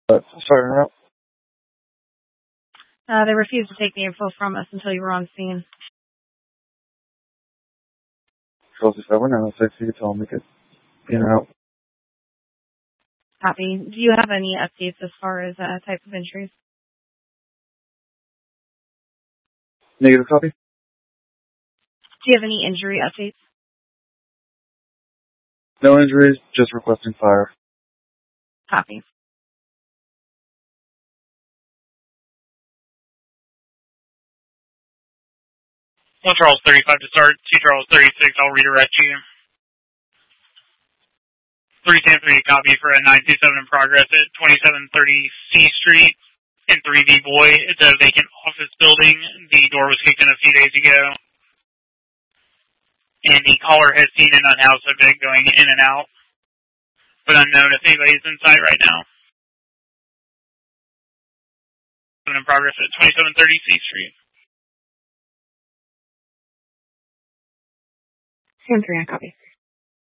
Starting out. They refused to take the info from us until you were on scene. If I were now, so you could tell them to get in and out. Copy. Do you have any updates as far as type of injuries? Negative copy. Do you have any injury updates? No injuries, just requesting fire. Copy. One Charles 35 to start, 2 Charles 36, I'll redirect you. 310-3 copy for a 927 in progress at 2730 C Street in 3D Boy. It's a vacant office building. The door was kicked in a few days ago. And the caller has seen an unhoused subject going in and out, but unknown if anybody's inside right now. In progress at 2730 C Street. 10-3, I copy.